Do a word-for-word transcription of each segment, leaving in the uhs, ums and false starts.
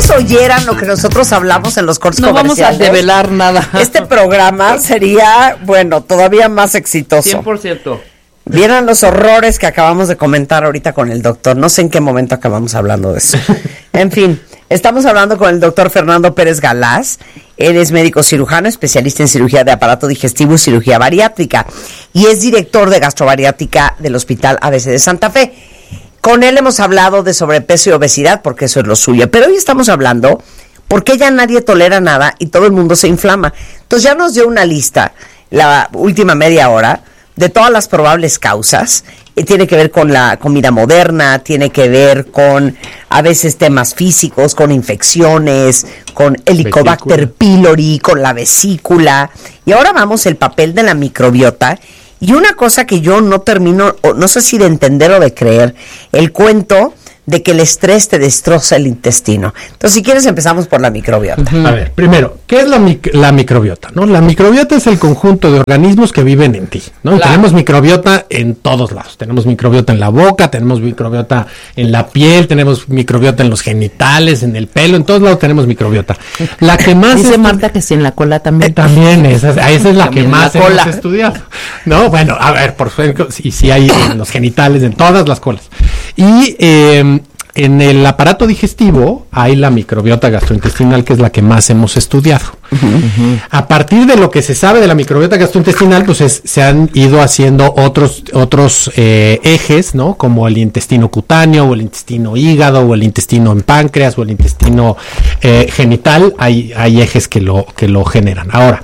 todos oyeran lo que nosotros hablamos en los cortes no comerciales, vamos a develar nada. Este programa sería, bueno, todavía más exitoso. cien por ciento. Vieran los horrores que acabamos de comentar ahorita con el doctor. No sé en qué momento acabamos hablando de eso. En fin, estamos hablando con el doctor Fernando Pérez Galaz. Él es médico cirujano, especialista en cirugía de aparato digestivo y cirugía bariátrica. Y es director de gastrobariátrica del Hospital A B C de Santa Fe. Con él hemos hablado de sobrepeso y obesidad, porque eso es lo suyo. Pero hoy estamos hablando porque ya nadie tolera nada y todo el mundo se inflama. Entonces ya nos dio una lista, la última media hora, de todas las probables causas. Eh, tiene que ver con la comida moderna, tiene que ver con a veces temas físicos, con infecciones, con Helicobacter pylori, con la vesícula. Y ahora vamos el papel de la microbiota. Y una cosa que yo no termino, no sé si de entender o de creer, el cuento de que el estrés te destroza el intestino. Entonces, si quieres, empezamos por la microbiota. Uh-huh. A ver, primero, ¿qué es la, mic- la microbiota? ¿No? La microbiota es el conjunto de organismos que viven en ti, ¿no? Claro. Tenemos microbiota en todos lados. Tenemos microbiota en la boca, tenemos microbiota en la piel, tenemos microbiota en los genitales, en el pelo, en todos lados tenemos microbiota. La que más... Dice es... Marta que sí, en la cola también. Eh, también, esa, esa es la que más hemos cola. estudiado. No, bueno, a ver, por supuesto, sí, sí hay en los genitales, en todas las colas. Y... Eh, en el aparato digestivo hay la microbiota gastrointestinal, que es la que más hemos estudiado. Uh-huh, uh-huh. A partir de lo que se sabe de la microbiota gastrointestinal, pues es, se han ido haciendo otros otros eh, ejes, ¿no? Como el intestino cutáneo, o el intestino hígado, o el intestino en páncreas, o el intestino eh, genital. Hay, hay ejes que lo, que lo generan. Ahora,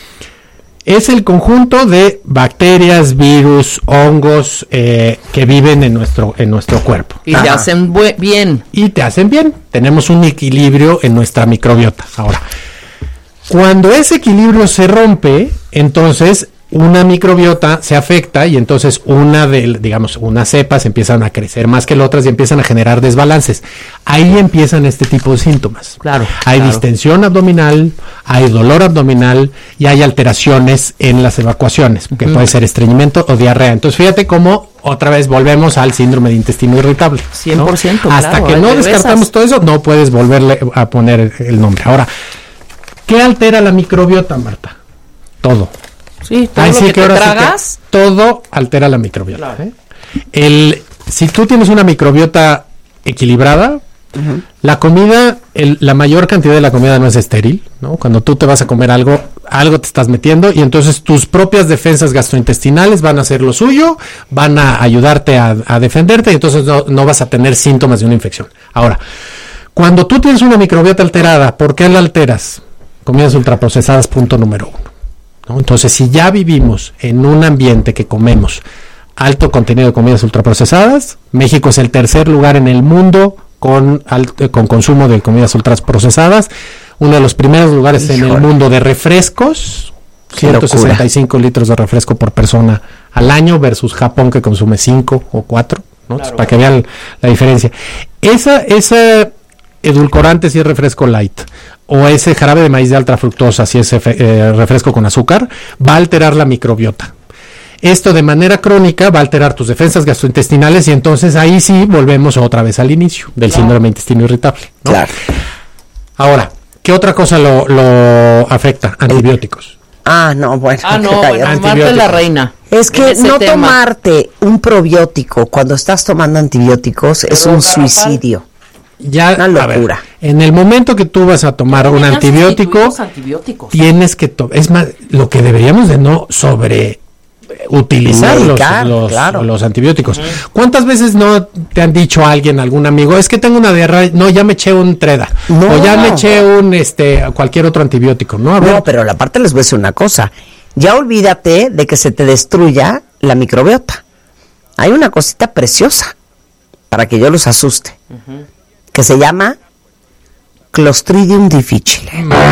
es el conjunto de bacterias, virus, hongos eh, que viven en nuestro en nuestro cuerpo. Y te hacen bu- bien. Y te hacen bien. Tenemos un equilibrio en nuestra microbiota. Ahora, cuando ese equilibrio se rompe, entonces una microbiota se afecta y entonces una de, digamos, unas cepas empiezan a crecer más que las otras y empiezan a generar desbalances. Ahí empiezan este tipo de síntomas. Claro. Hay claro. distensión abdominal, hay dolor abdominal y hay alteraciones en las evacuaciones, que uh-huh. puede ser estreñimiento o diarrea. Entonces, fíjate cómo otra vez volvemos al síndrome de intestino irritable. cien por ciento, ¿no? Hasta claro, que no de descartamos besas. Todo eso, no puedes volverle a poner el nombre. Ahora, ¿qué altera la microbiota, Marta? Todo. Sí, todo Ay, lo sí, que, que te ahora tragas. Sí que todo altera la microbiota. Claro. ¿eh? El, si tú tienes una microbiota equilibrada, uh-huh. la comida, el, la mayor cantidad de la comida no es estéril, ¿no? Cuando tú te vas a comer algo, algo te estás metiendo y entonces tus propias defensas gastrointestinales van a hacer lo suyo, van a ayudarte a, a defenderte y entonces no, no vas a tener síntomas de una infección. Ahora, cuando tú tienes una microbiota alterada, ¿por qué la alteras? Comidas ultraprocesadas, punto número uno. ¿No? Entonces, si ya vivimos en un ambiente que comemos alto contenido de comidas ultraprocesadas, México es el tercer lugar en el mundo con, alto, con consumo de comidas ultraprocesadas, uno de los primeros lugares Híjole. En el mundo de refrescos, ciento sesenta y cinco litros de refresco por persona al año versus Japón que consume cinco o cuatro, ¿no? Claro. Para que vean la diferencia. Esa, esa edulcorante si es refresco light o ese jarabe de maíz de alta fructosa si es eh, refresco con azúcar, va a alterar la microbiota. Esto de manera crónica va a alterar tus defensas gastrointestinales y entonces ahí sí volvemos otra vez al inicio del claro. síndrome de intestino irritable, ¿no? Claro. Ahora, ¿qué otra cosa lo, lo afecta? Antibióticos. Ah, no, bueno. Ah, no, bueno, Marta es la reina. Es que no tema. tomarte un probiótico cuando estás tomando antibióticos Pero es un suicidio. Ya, una locura. A ver, en el momento que tú vas a tomar un antibiótico, tienes que to- es más, lo que deberíamos de no sobre utilizar Medicar, los, los, claro. los antibióticos. Uh-huh. ¿Cuántas veces no te han dicho a alguien, algún amigo, es que tengo una diarrea, no, ya me eché un Treda, no, o ya me eché un, este, cualquier otro antibiótico, ¿no? A ver. No, pero la parte les voy a decir una cosa, ya olvídate de que se te destruya la microbiota. Hay una cosita preciosa para que yo los asuste. Uh-huh. Que se llama Clostridium difficile.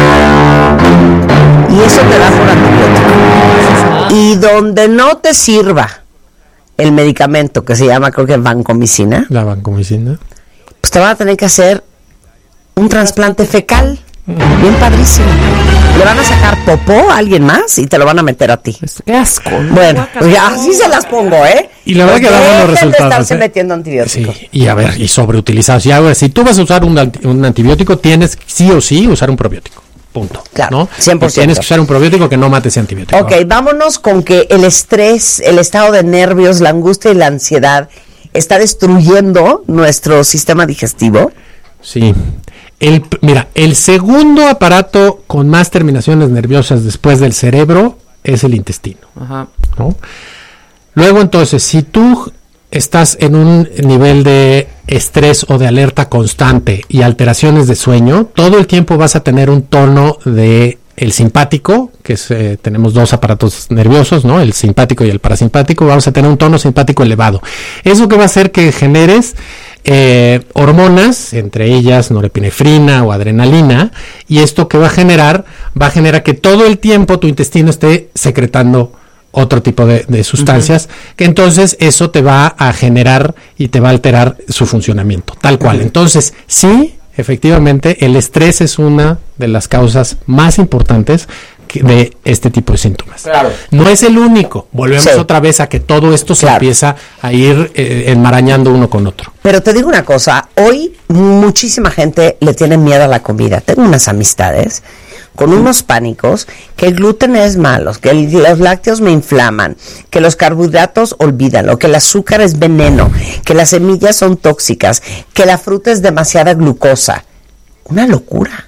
Y eso te da por antibiótico. Y donde no te sirva el medicamento que se llama, creo que vancomicina. La vancomicina. Pues te van a tener que hacer un trasplante fecal. Bien padrísimo. Le van a sacar popó a alguien más y te lo van a meter a ti. Pues, qué asco. Bueno, pues ya, así se las pongo, ¿eh? Y la verdad que da buenos resultados. De estarse ¿eh? metiendo antibióticos. Sí, y a ver, y sobreutilizados. Y ahora, si tú vas a usar un, un antibiótico, tienes sí o sí usar un probiótico. Punto. Claro, ¿no? cien por ciento. Tienes que usar un probiótico que no mate ese antibiótico. Ok, vámonos con que el estrés, el estado de nervios, la angustia y la ansiedad está destruyendo nuestro sistema digestivo. Sí. El, mira, el segundo aparato con más terminaciones nerviosas después del cerebro es el intestino. Ajá. ¿No? Luego, entonces, si tú estás en un nivel de estrés o de alerta constante y alteraciones de sueño, todo el tiempo vas a tener un tono de el simpático, que es, eh, tenemos dos aparatos nerviosos, ¿no? El simpático y el parasimpático, vamos a tener un tono simpático elevado. Eso que va a hacer que generes eh, hormonas, entre ellas norepinefrina o adrenalina, y esto que va a generar, va a generar que todo el tiempo tu intestino esté secretando otro tipo de, de sustancias, uh-huh. que entonces eso te va a generar y te va a alterar su funcionamiento, tal cual. Uh-huh. Entonces, sí, efectivamente, el estrés es una de las causas más importantes que, de este tipo de síntomas. Claro. No es el único. Volvemos sí. otra vez a que todo esto se claro. empieza a ir eh, enmarañando uno con otro. Pero te digo una cosa, hoy muchísima gente le tiene miedo a la comida. Tengo unas amistades con unos pánicos que el gluten es malo, que el, los lácteos me inflaman, que los carbohidratos olvídalo, que el azúcar es veneno, que las semillas son tóxicas, que la fruta es demasiada glucosa. Una locura.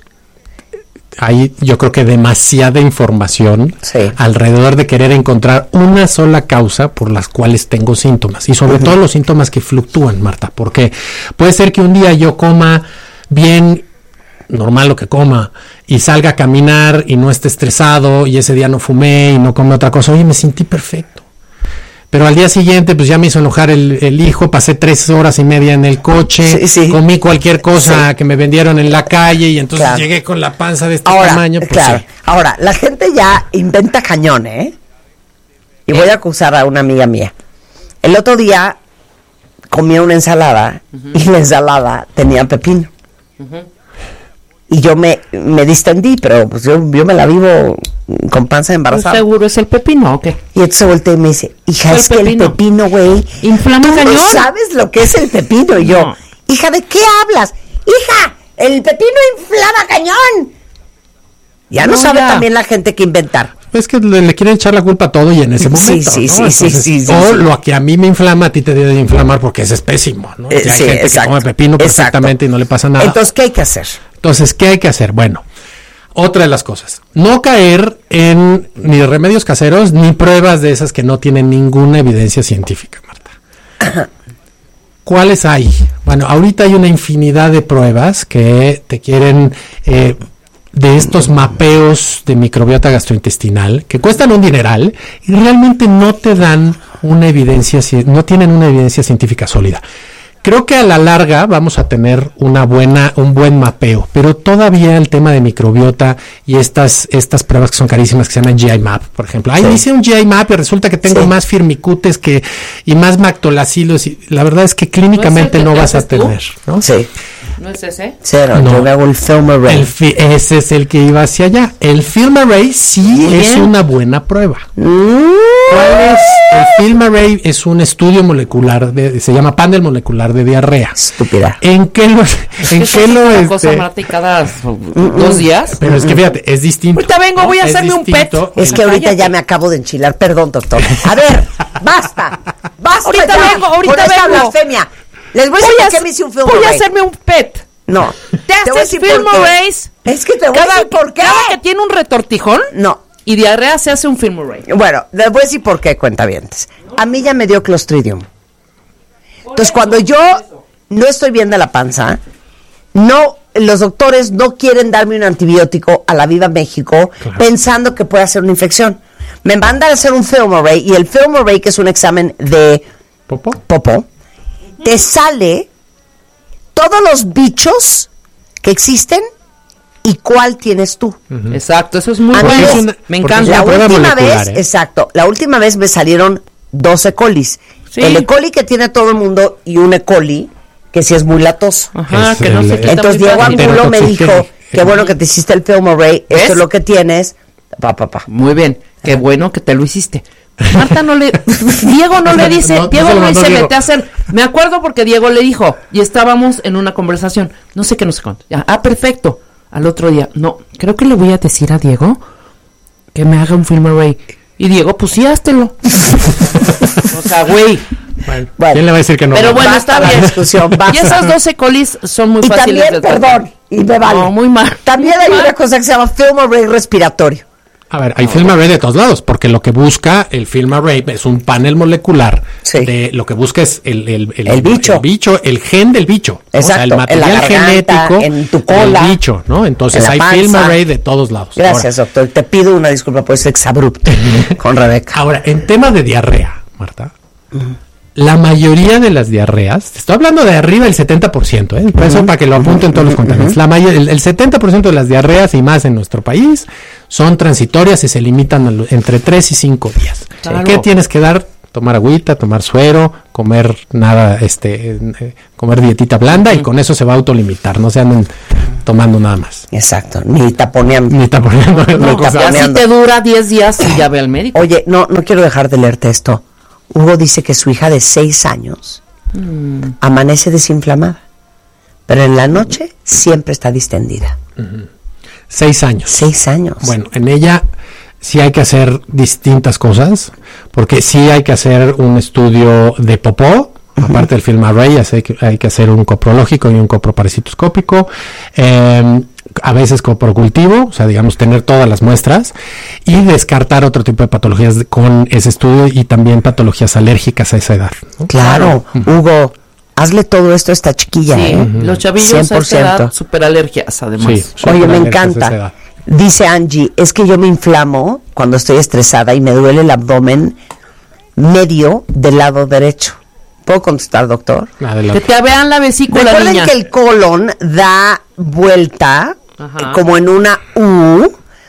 Hay, yo creo que demasiada información sí. alrededor de querer encontrar una sola causa por las cuales tengo síntomas. Y sobre uh-huh. todo los síntomas que fluctúan, Marta. Porque puede ser que un día yo coma bien, normal lo que coma, y salga a caminar y no esté estresado, y ese día no fumé y no come otra cosa. Oye, me sentí perfecto. Pero al día siguiente, pues ya me hizo enojar el, el hijo, pasé tres horas y media en el coche, sí, sí. comí cualquier cosa sí. que me vendieron en la calle, y entonces claro. llegué con la panza de este ahora, tamaño. Pues claro. sí. Ahora, la gente ya inventa cañón, ¿eh? Y voy a acusar a una amiga mía. El otro día comía una ensalada, uh-huh. y la ensalada tenía pepino. Uh-huh. Y yo me, me distendí, pero pues yo, yo me la vivo con panza embarazada. ¿Seguro es el pepino o qué? Y entonces se volteó y me dice, hija, es que el pepino, güey, inflama tú cañón. No sabes lo que es el pepino. Y yo, no. hija, ¿de qué hablas? Hija, el pepino inflama cañón. Ya no, no sabe ya. también la gente que inventar. Es que le, le quieren echar la culpa a todo y en ese momento, sí, sí, ¿no? sí, Entonces, sí, sí, o sí, lo que a mí me inflama, a ti te debe de inflamar porque ese es pésimo, ¿no? Eh, hay sí, gente exacto, que come pepino perfectamente exacto. y no le pasa nada. Entonces, ¿qué hay que hacer? Entonces, ¿qué hay que hacer? Bueno, otra de las cosas, no caer en ni remedios caseros ni pruebas de esas que no tienen ninguna evidencia científica, Marta. ¿Cuáles hay? Bueno, ahorita hay una infinidad de pruebas que te quieren... Eh, de estos mapeos de microbiota gastrointestinal que cuestan un dineral y realmente no te dan una evidencia, no tienen una evidencia científica sólida. Creo que a la larga vamos a tener una buena, un buen mapeo, pero todavía el tema de microbiota y estas, estas pruebas que son carísimas que se llaman G I map, por ejemplo. Ay, sí. hice un G I map y resulta que tengo sí. más firmicutes que, y más mactolacilos, y la verdad es que clínicamente no, es no vas a tener, ¿no? Sí. ¿No es ese? Cero, no. yo hago el film array. El fi- ese es el que iba hacia allá. El film array sí Muy es bien. una buena prueba. Mm. ¿Cuál es? El film array es un estudio molecular, de, se llama panel molecular de diarrea. Estúpida. ¿En qué lo, en qué lo una este, cosa, Marta, y cada mm, dos días? Pero es que fíjate, es distinto. Ahorita vengo, ¿no? voy a es hacerme un pet. Es que ahorita Cállate. ya me acabo de enchilar. Perdón, doctor. A ver, basta. Basta. Ahorita ya, vengo, ahorita con esta vengo. blasfemia. Les voy a decir por qué me hice un film Voy array. a hacerme un pet. No. Te haces film arrays. Es que te voy cada, a decir por qué. Cada que tiene un retortijón. No. Y diarrea se hace un film array. Bueno, les voy a decir por qué, cuentavientes. A mí ya me dio Clostridium. Entonces, cuando yo no estoy bien de la panza, no, los doctores no quieren darme un antibiótico a la Viva México claro. pensando que puede ser una infección. Me mandan a hacer un film array y el film array, que es un examen de popó, popó te sale todos los bichos que existen y cuál tienes tú. Uh-huh. Exacto, eso es muy Antes, bueno. Una, me encanta. La última vez, ¿eh? exacto, la última vez me salieron dos E. colis. Sí. El E. coli que tiene todo el mundo y un E. coli que sí es muy latoso. Ajá, es que no el, se quita Entonces muy Diego fácil. Angulo me dijo, Qué bueno que te hiciste el Film Array. ¿Ves? Esto es lo que tienes. Pa, pa, pa. Muy bien, qué bueno que te lo hiciste. Marta no le, Diego no le dice, No, no Diego se lo no le mandó dice, Diego. vete a hacer. Me acuerdo porque Diego le dijo, y estábamos en una conversación, no sé qué, no sé cuánto. Ya, ah, perfecto. Al otro día, no, creo que le voy a decir a Diego que me haga un film array. Y Diego, pues sí, háztelo. O sea, güey. Bueno, Bueno. ¿quién le va a decir que no? Pero bueno, Basta está la bien. discusión, basta. Y esas doce colis son muy Y fáciles también, de tratar. perdón, y me vale. No, muy mal. También hay Muy una mal. cosa que se llama Film Array respiratorio. A ver, hay film array de todos lados, porque lo que busca el film array es un panel molecular. Sí. De, lo que busca es el, el, El bicho. el bicho, el gen del bicho. Exacto, O sea, el en la material garganta, genético en tu cola, del bicho, ¿no? Entonces en la hay panza. film array de todos lados. Gracias, doctor. Te pido una disculpa por ese exabrupto con Rebeca. Ahora, en tema de diarrea, Marta, la mayoría de las diarreas, te estoy hablando de arriba del setenta por ciento, ¿eh? Por eso para que lo apunten todos los contenedores. La mayor, el, el setenta por ciento de las diarreas y más en nuestro país son transitorias y se limitan a lo- entre tres y cinco días. Claro. ¿Qué tienes que dar? Tomar agüita, tomar suero, comer nada, este, eh, comer dietita blanda y con eso se va a autolimitar, no se anden tomando nada más. Exacto, ni taponeando. Ni taponeando la No, cosa. Ya si Taponeando. te dura diez días y ya ve al médico. Oye, no, no quiero dejar de leerte esto. Hugo dice que su hija de seis años amanece desinflamada, pero en la noche siempre está distendida. Seis años. Seis años. Bueno, en ella sí hay que hacer distintas cosas, porque sí hay que hacer un estudio de popó, aparte del film array, hay que, hay que hacer un coprológico y un coproparasitoscópico, eh, a veces coprocultivo, o sea, digamos, tener todas las muestras y descartar otro tipo de patologías de- con ese estudio y también patologías alérgicas a esa edad, ¿no? Claro, Hugo, hazle todo esto a esta chiquilla, Sí, ¿eh? los chavillos cien a por esta edad, ciento. super alergias además. Sí, Oye, súper me alergias a esa encanta. edad. Dice Angie, es que yo me inflamo cuando estoy estresada y me duele el abdomen medio del lado derecho. ¿Puedo contestar, doctor? Que Adelante. te vean la vesícula, Recuerden niña. que el colon da vuelta Ajá. como en una U,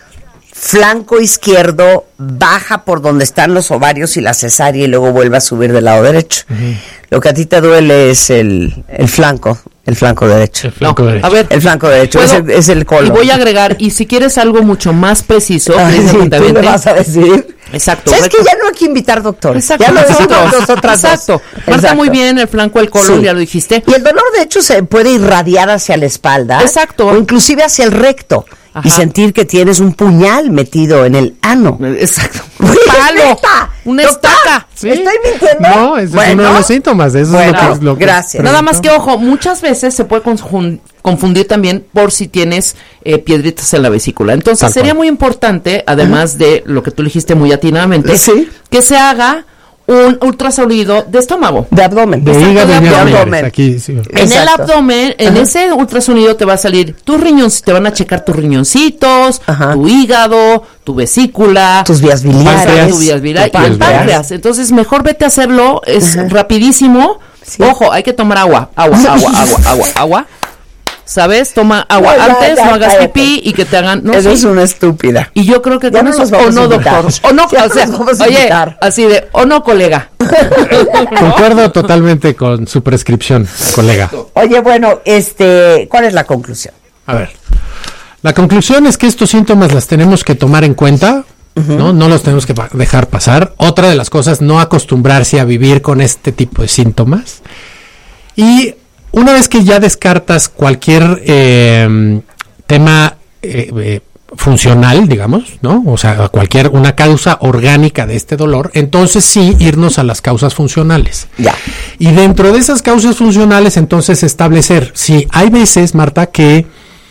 flanco izquierdo baja por donde están los ovarios y la cesárea y luego vuelve a subir del lado derecho. Lo que a ti te duele es el, el flanco, el flanco derecho. El flanco No, derecho. a ver, El flanco derecho, es ¿puedo? el, es el colon. Y voy a agregar, y si quieres algo mucho más preciso, Ay, sí, precisamente, tú le vas a decir. Exacto. ¿Sabes que recto- ya no hay que invitar doctores? Exacto, Ya lo decimos nosotros. nosotras dos. Exacto. Marta, Exacto. muy bien, el flanco del colon, Sí. ya lo dijiste. Y el dolor, de hecho, se puede irradiar hacia la espalda. Exacto. O inclusive hacia el recto. Ajá. Y sentir que tienes un puñal metido en el ano. Exacto. Uy, Un palo. neta, Una doctor, estaca. Sí. ¿Estoy mintiendo? No, ese es uno de los síntomas. Eso Bueno, es lo que, lo que gracias. Nada más que, presentó. ojo, muchas veces se puede conjun- confundir también por si tienes eh, piedritas en la vesícula. Entonces, Tal sería cual. muy importante, además de lo que tú dijiste muy atinadamente, Sí. que se haga un ultrasonido de estómago. De abdomen. De Exacto, hígado de y de abdomen. abdomen. Aquí, sí. En el Exacto. abdomen, en ese ultrasonido te va a salir tus riñones, te van a checar tus riñoncitos, Ajá. tu hígado, tu vesícula, Tus vías tu biliares. tu vías biliares tu y el páncreas. páncreas. Entonces, mejor vete a hacerlo, es Ajá. rapidísimo. Sí. Ojo, hay que tomar agua, agua, agua, agua, agua, agua. ¿Sabes? Toma agua No, ya, antes, ya, no hagas cállate. pipí y que te hagan... No, Eso sí. es una estúpida. Y yo creo que Ya con no eso, nos vamos o no, a invitar. doctor, o no, Ya o sea, nos vamos a oye, invitar. así de, o no, colega. Concuerdo totalmente con su prescripción, colega. Oye, bueno, este, ¿cuál es la conclusión? A ver, la conclusión es que estos síntomas las tenemos que tomar en cuenta, ¿no? No los tenemos que pa- dejar pasar. Otra de las cosas, no acostumbrarse a vivir con este tipo de síntomas. Y una vez que ya descartas cualquier eh, tema eh, eh, funcional, digamos, ¿no? O sea, cualquier una causa orgánica de este dolor, entonces sí irnos a las causas funcionales. Ya. Y dentro de esas causas funcionales, entonces establecer, sí, hay veces, Marta, que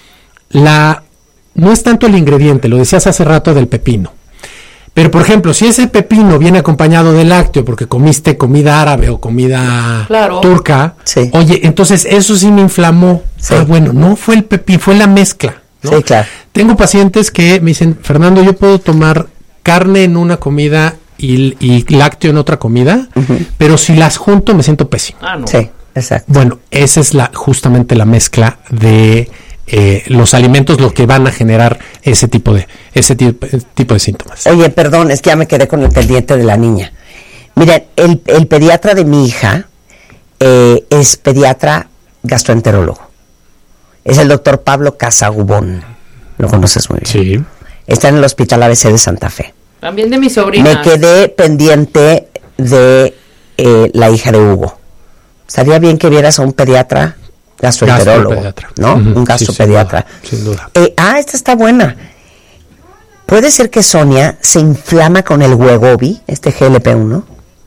la no es tanto el ingrediente, lo decías hace rato del pepino. Pero, por ejemplo, si ese pepino viene acompañado de lácteo porque comiste comida árabe o comida Claro. turca, Sí. oye, entonces eso sí me inflamó. Sí. Ah, bueno, no fue el pepino, fue la mezcla, ¿no? Sí, claro. Tengo pacientes que me dicen, Fernando, yo puedo tomar carne en una comida y, y lácteo en otra comida, pero si las junto me siento pésimo. Ah, no. Sí, exacto. Bueno, esa es la justamente la mezcla de eh, los alimentos, lo que van a generar ese tipo de ese tipo, tipo de síntomas. Oye, perdón, es que ya me quedé con el pendiente de la niña. Miren, el, el pediatra de mi hija eh, es pediatra gastroenterólogo. es el doctor Pablo Casagubón. Lo conoces muy bien. Sí. Está en el Hospital A B C de Santa Fe. También de mi sobrina. Me quedé pendiente de eh, la hija de Hugo. Estaría bien que vieras a un pediatra gastroenterólogo, Gastropediatra. ¿no? Uh-huh. Un gastropediatra. Sí, sin duda. Sin duda. Eh, ah, esta está buena. ¿Puede ser que Sonia se inflama con el Wegovy, este G L P uno?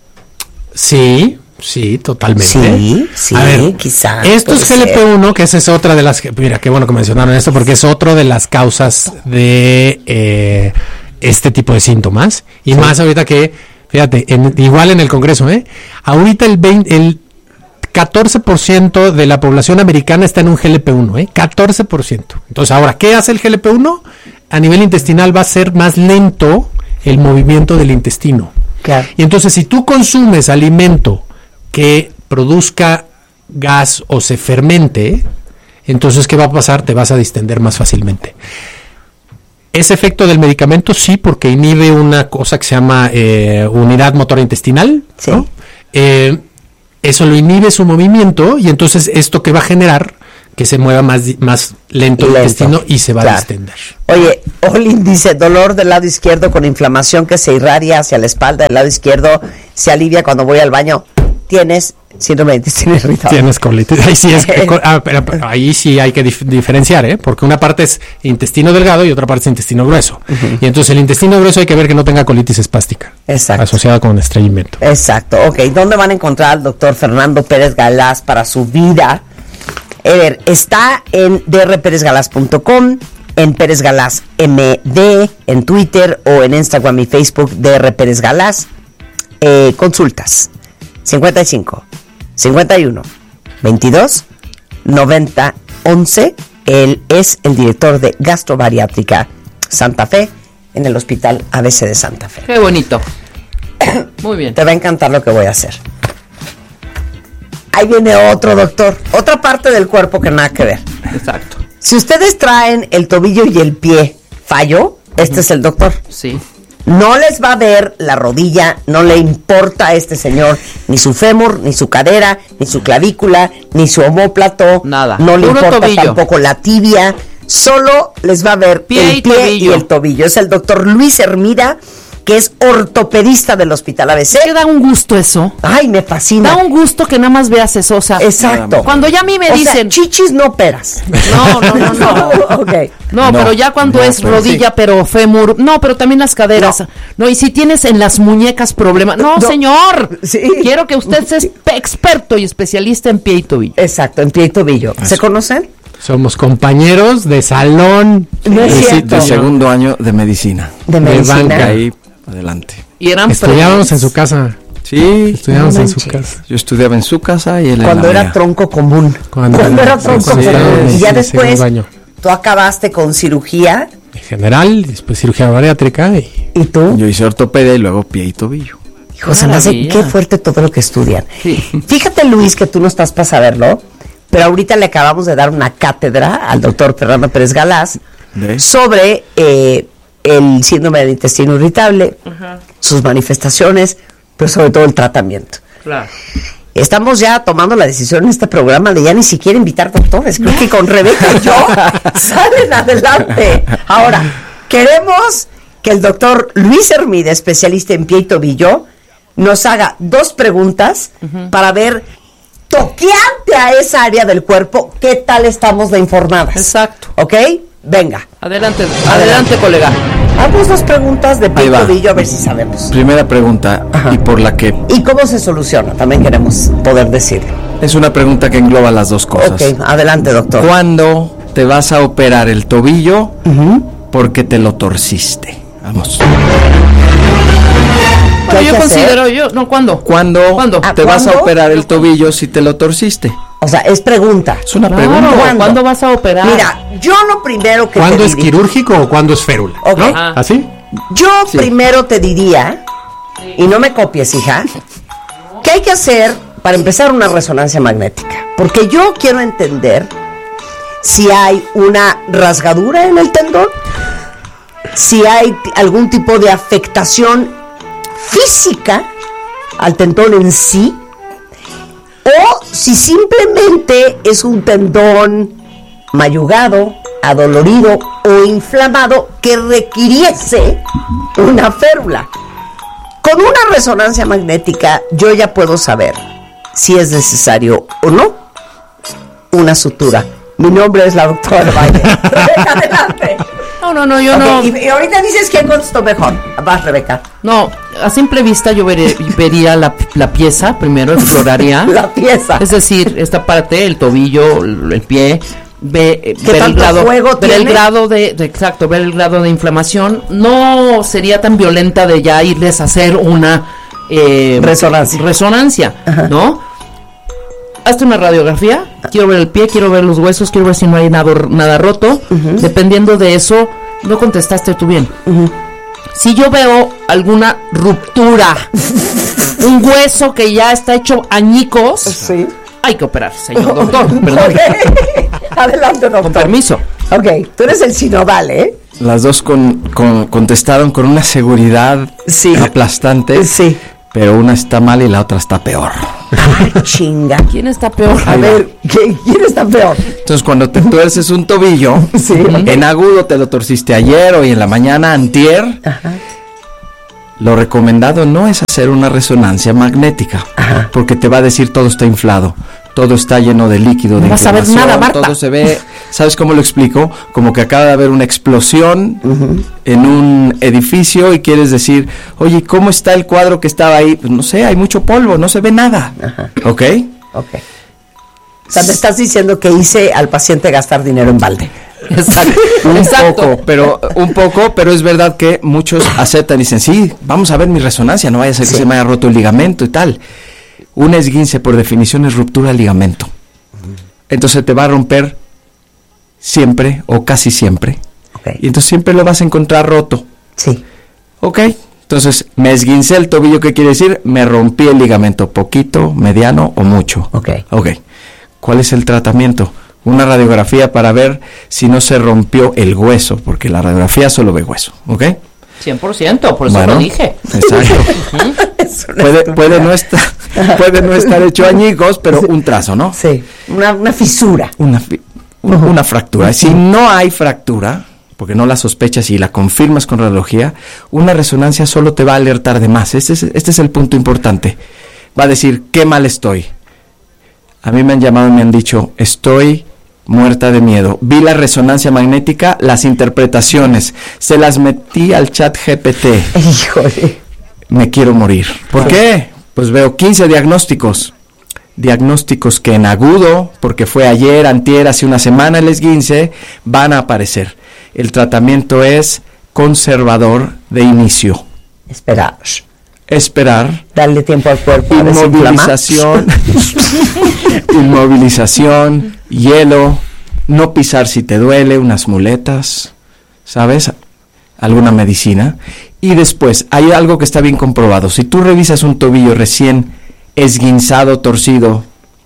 Sí, sí, totalmente. Sí, sí, A ver, quizá. Esto es puede G L P uno, que esa es otra de las... que- Mira, qué bueno que mencionaron esto, porque es otra de las causas de eh, este tipo de síntomas. Y más ahorita que, fíjate, en- igual en el Congreso, ¿eh? Ahorita el, veinte, el catorce por ciento de la población americana está en un G L P uno, ¿eh? catorce por ciento. Entonces, ahora, ¿qué hace el G L P uno? A nivel intestinal va a ser más lento el movimiento del intestino. Claro. Y entonces, si tú consumes alimento que produzca gas o se fermente, entonces, ¿qué va a pasar? Te vas a distender más fácilmente. ¿Es efecto del medicamento? Sí, porque inhibe una cosa que se llama eh, unidad motora intestinal. Sí. ¿No? Eh, eso lo inhibe su movimiento y entonces esto que va a generar que se mueva más, di- más lento el Lento, intestino y se va claro. a distender. Oye, Olin dice, dolor del lado izquierdo con inflamación que se irradia hacia la espalda del lado izquierdo, se alivia cuando voy al baño. Tienes síndrome de intestino irritable. Tienes colitis. Ahí sí, es, que- ah, pero- pero ahí sí hay que dif- diferenciar, ¿eh? Porque una parte es intestino delgado y otra parte es intestino grueso. Y entonces el intestino grueso hay que ver que no tenga colitis espástica. Exacto. Asociada con estreñimiento. Exacto, ok. ¿Dónde van a encontrar al doctor Fernando Pérez Galás para su vida? A ver, está en d r pérez galás punto com, en Pérez Galás M D, en Twitter o en Instagram y Facebook Dr. Pérez Galás. Eh, consultas cincuenta y cinco, cincuenta y uno, veintidós, noventa, once. Él es el director de Gastrobariátrica Santa Fe en el Hospital A B C de Santa Fe. Qué bonito. Muy bien. Te va a encantar lo que voy a hacer. Ahí viene otro doctor, otra parte del cuerpo que nada que ver. Exacto. Si ustedes traen el tobillo y el pie fallo, este es el doctor. Sí. No les va a ver la rodilla, no le importa a este señor ni su fémur, ni su cadera, ni su clavícula, ni su omóplato. Nada. No le Puro importa tobillo. tampoco la tibia. Solo les va a ver Pie el y pie tobillo. y el tobillo. Es el doctor Luis Hermida, que es ortopedista del Hospital A B C. ¿Qué da un gusto eso? Ay, me fascina. Da un gusto que nada más veas eso, o sea. Exacto. Cuando ya a mí me O sea, dicen, chichis no peras. no, no, no, no. Ok. No, No, pero ya cuando no, es pero rodilla, sí. pero fémur, no, pero también las caderas. No. No, y si tienes en las muñecas problemas, no, No. señor. Sí. Quiero que usted sea espe- experto y especialista en pie y tobillo. Exacto, en pie y tobillo. ¿Se conocen? Somos compañeros de salón. No es Sí, sí, cierto. De sí, segundo año de medicina. De De medicina. banca. Ahí, adelante. Y eran Estudiábamos fregones. en su casa. Sí, Estudiábamos No en su manches. casa. yo estudiaba en su casa y él en Cuando la era mía. tronco común. Cuando- Cuando era sí, tronco cuando común. estábamos Y ya en el después, segundo año. tú acabaste con cirugía. En general, después cirugía bariátrica y ¿Y tú? Yo hice ortopedia y luego pie y tobillo. Hijo, se me hace Maravilla. qué fuerte todo lo que estudian. Sí. Fíjate, Luis, que tú no estás para saberlo, pero ahorita le acabamos de dar una cátedra al doctor Fernando Pérez Galás ¿De? sobre eh, el síndrome del intestino irritable, sus manifestaciones, pero sobre todo el tratamiento. Claro. Estamos ya tomando la decisión en este programa de ya ni siquiera invitar doctores. Creo que con Rebeca y yo salen adelante. Ahora, queremos que el doctor Luis Hermida, especialista en pie y tobillo, nos haga dos preguntas para ver, toqueante a esa área del cuerpo, qué tal estamos de informadas. Exacto. ¿Ok? Venga. Adelante, adelante, colega. Hagamos dos preguntas de pie Ahí y va. tobillo a ver si sabemos. Primera pregunta, Ajá. y por la que ¿Y cómo se soluciona? También queremos poder decirlo. es una pregunta que engloba las dos cosas. Ok, adelante, doctor. ¿Cuándo te vas a operar el tobillo porque te lo torciste? Vamos. ¿Qué hay Bueno, yo que considero yo, no, ¿cuándo? ¿Cuándo ¿Cuándo? te Ah, vas a ¿cuándo? operar el tobillo si te lo torciste? O sea, es pregunta. Es una Claro, pregunta. ¿Cuándo? ¿cuándo vas a operar? Mira, yo lo primero que ¿cuándo te es diría, quirúrgico o cuándo es férula? Ok. ¿No? Ajá. ¿Así? yo Sí. primero te diría, y no me copies, hija, ¿qué hay que hacer para empezar una resonancia magnética? Porque yo quiero entender si hay una rasgadura en el tendón, si hay t- algún tipo de afectación física al tendón en sí, o si simplemente es un tendón mayugado, adolorido o inflamado que requiriese una férula. Con una resonancia magnética yo ya puedo saber si es necesario o no una sutura. Mi nombre es la doctora Valle. Rebeca, adelante. No, no, no, yo Okay, no. Y, y ahorita dices quién contestó mejor. Vas, Rebeca. No, a simple vista yo veré- vería la, la pieza, primero exploraría. La pieza. Es decir, esta parte, el tobillo, el, el pie, ve, eh, ¿Qué ver el tanto grado, juego ver el tiene? grado de, de- exacto, ver el grado de inflamación. No sería tan violenta de ya irles a hacer una eh, Resonancia. resonancia, ¿no? Hazte una radiografía, quiero ver el pie, quiero ver los huesos, quiero ver si no hay nada, nada roto. Dependiendo de eso, no contestaste tú bien. Si yo veo alguna ruptura, un hueso que ya está hecho añicos, Sí. hay que operar, señor doctor. Perdón. Ok. Adelante, doctor. Con permiso. Ok, tú eres el sinodal, ¿eh? Las dos con, con- contestaron con una seguridad Sí. aplastante, Sí. pero una está mal y la otra está peor. Ay, chinga. ¿Quién está peor? A ver, ¿quién, quién está peor? Entonces, cuando te tuerces un tobillo, Sí. en agudo te lo torciste ayer o y en la mañana antier, Ajá. lo recomendado no es hacer una resonancia magnética, Ajá. porque te va a decir todo está inflado, todo está lleno de líquido, de No vas a ver inflamación, nada, Marta. todo se ve, ¿sabes cómo lo explico? Como que acaba de haber una explosión en un edificio y quieres decir, oye, ¿cómo está el cuadro que estaba ahí? Pues no sé, hay mucho polvo, no se ve nada, Ajá. ¿ok? Ok. O sea, me estás diciendo que hice al paciente gastar dinero en balde. Exacto. Un Exacto. poco, pero un poco, pero es verdad que muchos aceptan y dicen, sí, vamos a ver mi resonancia, no vaya a ser Sí. que se me haya roto el ligamento y tal. Un esguince, por definición, es ruptura del ligamento. Entonces te va a romper siempre o casi siempre. Ok. Y entonces siempre lo vas a encontrar roto. Sí. Ok. Entonces, me esguincé el tobillo, ¿qué quiere decir? Me rompí el ligamento, poquito, mediano o mucho. Ok. Ok. ¿Cuál es el tratamiento? Una radiografía para ver si no se rompió el hueso, porque la radiografía solo ve hueso, ¿ok? cien por ciento, por eso Bueno, lo dije. Exacto. Es una puede, estupidez. puede, no estar, puede no estar hecho añicos, pero un trazo, ¿no? Sí. Una, una fisura. Una, fi- una, una fractura. Si no hay fractura, porque no la sospechas y la confirmas con radiología, una resonancia solo te va a alertar de más. Este es, este es el punto importante. Va a decir, qué mal estoy. A mí me han llamado y me han dicho, estoy muerta de miedo. Vi la resonancia magnética, las interpretaciones, se las metí al chat G P T. Híjole. Me quiero morir. ¿Por qué? Pues veo quince diagnósticos. Diagnósticos que en agudo, porque fue ayer, antier, hace una semana el esguince, van a aparecer. El tratamiento es conservador de inicio. Esperar. Esperar. Darle tiempo al cuerpo a desinflamar. Inmovilización. Inmovilización. Hielo. No pisar si te duele. Unas muletas. ¿Sabes? Alguna medicina. Y después, hay algo que está bien comprobado. Si tú revisas un tobillo recién esguinzado, torcido,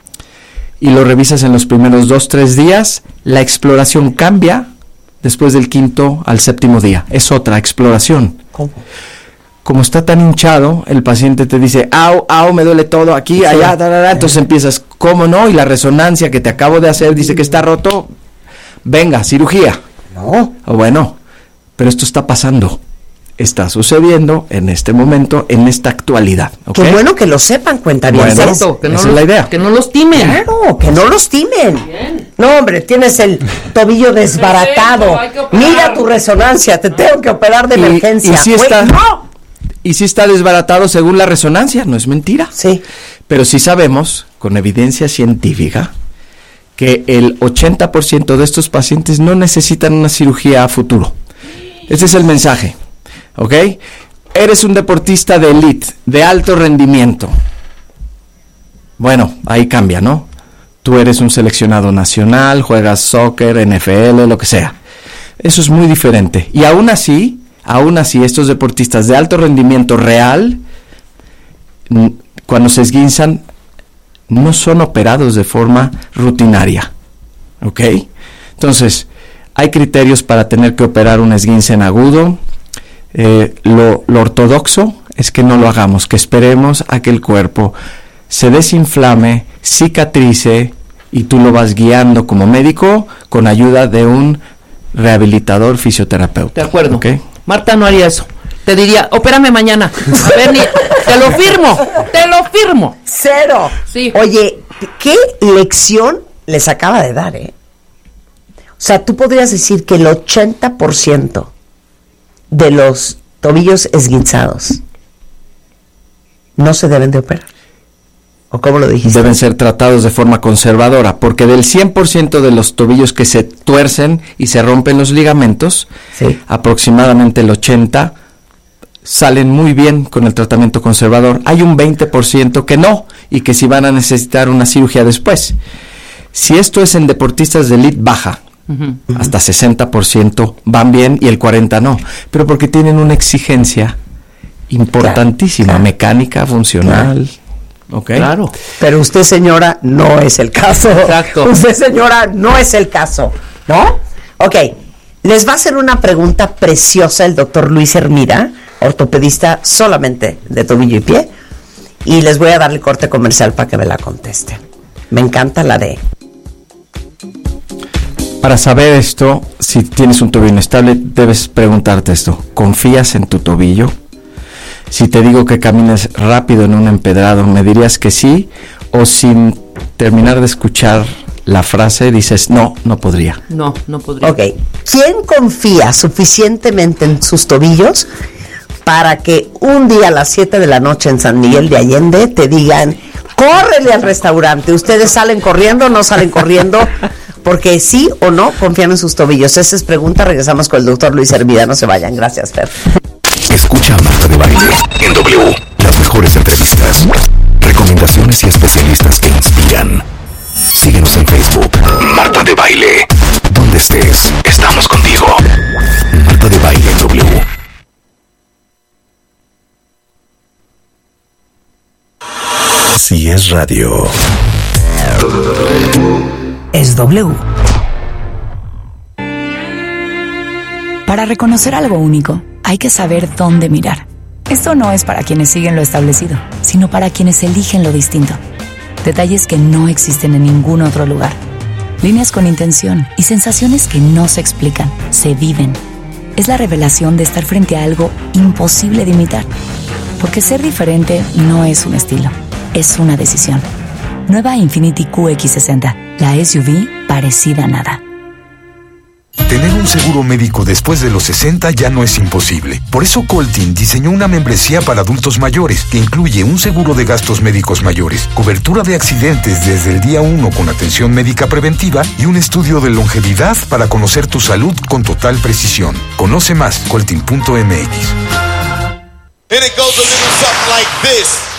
y lo revisas en los primeros dos, tres días, la exploración cambia después del quinto al séptimo día. Es otra exploración. ¿Cómo? Como está tan hinchado, el paciente te dice, au, au, me duele todo, aquí, allá, da, da, da. Entonces empiezas, ¿cómo no? Y la resonancia que te acabo de hacer dice que está roto, venga, cirugía. No. O bueno, pero esto está pasando, está sucediendo en este momento, en esta actualidad. ¿ok? Qué bueno que lo sepan, cuentavientes. Bueno, Exacto, que no esa los, es la idea. Que no los timen. Claro, que no los timen. No, hombre, tienes el tobillo desbaratado. Perfecto, hay que operar. Mira tu resonancia, te tengo que operar de Y- emergencia. y sí Güey, está- ¡no! Y sí está desbaratado según la resonancia, no es mentira. Sí. Pero sí sabemos, con evidencia científica, que el ochenta por ciento de estos pacientes no necesitan una cirugía a futuro. Ese es el mensaje, ¿ok? Eres un deportista de élite, de alto rendimiento. Bueno, ahí cambia, ¿no? Tú eres un seleccionado nacional, juegas soccer, N F L, lo que sea. Eso es muy diferente. Y aún así, aún así, estos deportistas de alto rendimiento real, n- cuando se esguinzan, no son operados de forma rutinaria, ¿ok? Entonces, hay criterios para tener que operar un esguince en agudo. Eh, lo, lo ortodoxo es que no lo hagamos, que esperemos a que el cuerpo se desinflame, cicatrice, y tú lo vas guiando como médico con ayuda de un rehabilitador fisioterapeuta. De acuerdo. ¿Okay? Marta no haría eso. Te diría, opérame mañana. A ver, ni, te lo firmo, te lo firmo. Cero. Sí. Oye, ¿qué lección les acaba de dar, eh? O sea, tú podrías decir que el ochenta por ciento de los tobillos esguinzados no se deben de operar. ¿O cómo lo dijiste? Deben ser tratados de forma conservadora, porque del cien por ciento de los tobillos que se tuercen y se rompen los ligamentos, sí, aproximadamente el ochenta por ciento salen muy bien con el tratamiento conservador. Hay un veinte por ciento que no, y que sí van a necesitar una cirugía después. Si esto es en deportistas de elite baja, uh-huh, hasta sesenta por ciento van bien y el cuarenta por ciento no, pero porque tienen una exigencia importantísima, claro, claro, mecánica, funcional. Claro. Okay. Claro. Pero usted, señora, no es el caso. Exacto. Usted, señora, no es el caso, ¿no? Ok, les va a hacer una pregunta preciosa el doctor Luis Hermida, ortopedista solamente de tobillo y pie, y les voy a darle corte comercial para que me la contesten. Me encanta la de... Para saber esto, si tienes un tobillo inestable, debes preguntarte esto. ¿Confías en tu tobillo? Si te digo que camines rápido en un empedrado, ¿me dirías que sí? O sin terminar de escuchar la frase dices, no, no podría. No, no podría. Ok, ¿quién confía suficientemente en sus tobillos para que un día a las siete de la noche en San Miguel de Allende te digan, córrele al restaurante? ¿Ustedes salen corriendo o no salen corriendo? Porque sí o no confían en sus tobillos. Esa es pregunta. Regresamos con el doctor Luis Hermida. No se vayan. Gracias, Fer. Escucha a Marta de Baile en W. Las mejores entrevistas, recomendaciones y especialistas que inspiran. Síguenos en Facebook. Marta de Baile. Donde estés, estamos contigo. Marta de Baile en W. Si es radio, es W. Para reconocer algo único, hay que saber dónde mirar. Esto no es para quienes siguen lo establecido, sino para quienes eligen lo distinto. Detalles que no existen en ningún otro lugar. Líneas con intención y sensaciones que no se explican, se viven. Es la revelación de estar frente a algo imposible de imitar. Porque ser diferente no es un estilo, es una decisión. Nueva Infiniti Q X sesenta, la S U V parecida a nada. Tener un seguro médico después de los sesenta ya no es imposible. Por eso Coltin diseñó una membresía para adultos mayores que incluye un seguro de gastos médicos mayores, cobertura de accidentes desde el día uno con atención médica preventiva y un estudio de longevidad para conocer tu salud con total precisión. Conoce más, coltin punto m x. And it goes a little something like this.